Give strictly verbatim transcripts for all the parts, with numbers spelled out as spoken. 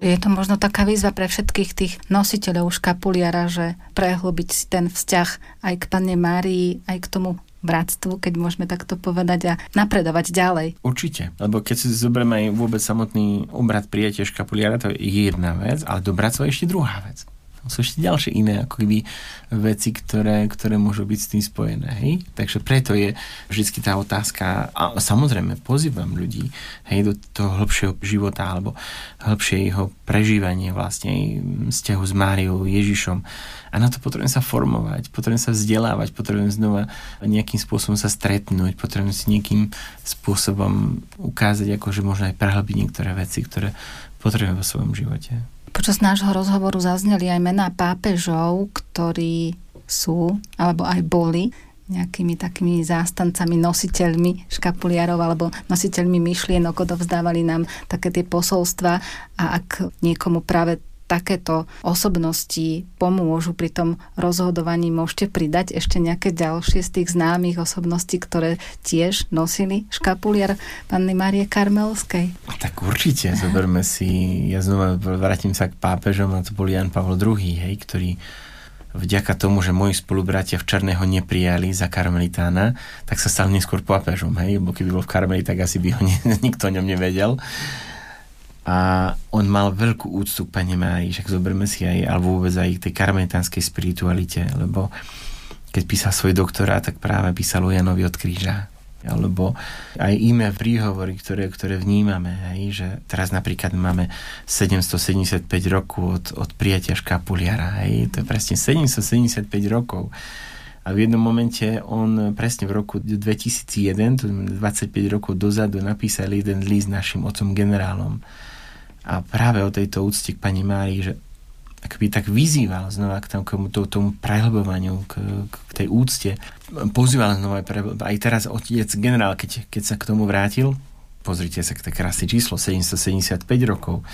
Je to možno taká výzva pre všetkých tých nositeľov škapuliara, že prehlbiť si ten vzťah aj k Panne Márii, aj k tomu bratstvu, keď môžeme takto povedať, a napredovať ďalej. Určite, lebo keď si zoberieme aj vôbec samotný obrad prijatia škapuliara, to je jedna vec, ale do bratstva je ešte druhá vec. Sú ešte ďalšie iné ako keby veci, ktoré, ktoré môžu byť s tým spojené. Hej? Takže preto je vždy tá otázka, a samozrejme pozývam ľudí, hej, do toho hĺbšieho života alebo hĺbšieho prežívania vlastne vzťahu s Máriou, Ježišom. A na to potrebujem sa formovať, potrebujem sa vzdelávať, potrebujem znova nejakým spôsobom sa stretnúť, potrebujem si nejakým spôsobom ukázať, ako že možno aj prehlbiť niektoré veci, ktoré potrebujem vo svojom živote. Počas nášho rozhovoru zazneli aj mená pápežov, ktorí sú, alebo aj boli nejakými takými zástancami, nositeľmi škapuliarov alebo nositeľmi myšlienok, odovzdávali nám také tie posolstva, a ak niekomu práve takéto osobnosti pomôžu pri tom rozhodovaní, môžete pridať ešte nejaké ďalšie z tých známych osobností, ktoré tiež nosili škapuliar Panny Márie Karmelskej? Tak určite, zoberme si, ja znova vrátim sa k pápežom, a to bol Ján Pavol druhý, hej, ktorý vďaka tomu, že moji spolubratia v Černého neprijali za karmelitána, tak sa stal neskôr pápežom, hej, lebo keby bol v Karmeli, tak asi by ho ne, nikto o ňom nevedel. A on mal veľkú úctu k Panne Márii, však zoberme si aj, alebo vôbec aj tej karmelitánskej spiritualite, lebo keď písal svoj doktorát, tak práve písal o Janovi od kríža. Alebo aj iné príhovory, ktoré, ktoré vnímame, hej, že teraz napríklad máme sedemstosedemdesiatpäť rokov od, od prijatia škapuliara, hej, to je presne sedemstosedemdesiatpäť rokov. A v jednom momente on presne v roku dvetisícjeden, to dvadsaťpäť rokov dozadu, napísal jeden list našim otcom generálom. A práve o tejto úcte k Panne Márii, že akoby tak vyzýval znova k tomu, k tomu prehlbovaniu, k, k tej úcte. Pozýval znova aj teraz otec generál, keď, keď sa k tomu vrátil. Pozrite sa, k tej krásne číslo, sedemstosedemdesiatpäť rokov.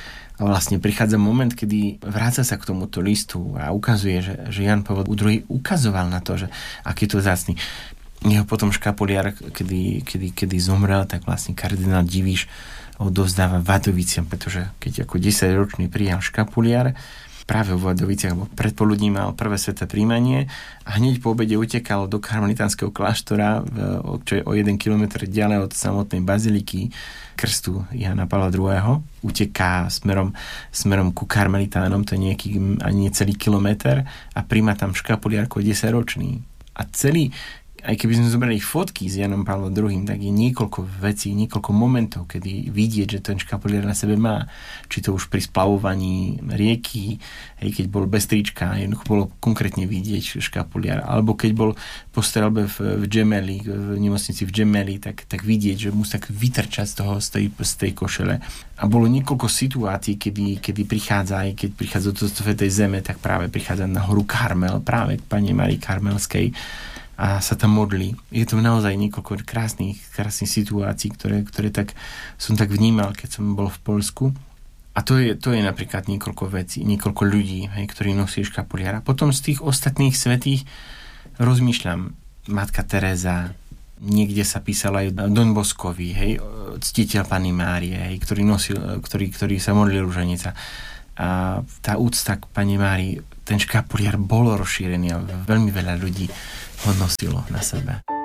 A vlastne prichádza moment, kedy vráca sa k tomuto listu a ukazuje, že, že Ján Pavol druhý ukazoval na to, že aký to zácny. Jeho potom škapuliar, kedy, kedy, kedy zomrel, tak vlastne kardinál Divíš odovzdáva Vadoviciam, pretože keď ako desaťročný prijal škapuliar, práve v Vadoviciach, alebo predpoludní mal prvé sväté príjmanie a hneď po obede utekal do karmelitánskeho kláštora, čo je o jeden kilometr ďalej od samotnej baziliky krstu Jána Pavla druhého. Uteká smerom, smerom ku karmelitánom, to je nejaký ani celý kilometr, a príjma tam škapuliar ako desaťročný. A celý, aj keby sme zobrali fotky s Jánom Pavlom druhým, tak je niekoľko vecí, niekoľko momentov, kedy vidieť, že ten škapuliar na sebe má. Či to už pri splavovaní rieky, hej, keď bol bez trička, jednoducho bolo konkrétne vidieť škapuliar. Alebo keď bol po strelbe v, v Džemeli, v nemocnici v Džemeli, tak, tak vidieť, že musí tak vytrčať z toho, z tej, z tej košele. A bolo niekoľko situácií, kedy, kedy prichádza, aj keď prichádza do Svätej Zeme, tak práve prichádza na horu Karmel, práve k Panne Márii Karmelskej, a sa tam modlí. Je to naozaj niekoľko krásnych, krásnych situácií, ktoré, ktoré tak, som tak vnímal, keď som bol v Poľsku. A to je, to je napríklad niekoľko vecí, niekoľko ľudí, hej, ktorí nosí škapuliara. Potom z tých ostatných svätých rozmýšľam, Matka Teresa, niekde sa písala aj Don Boskovi, hej, ctiteľ Panny Márie, hej, ktorý, nosil, ktorý, ktorý sa modlil ruženíca. A tá úcta k Panne Márii, ten škapuliar bol rozšírený a veľmi veľa ľudí ho nosilo na sebe.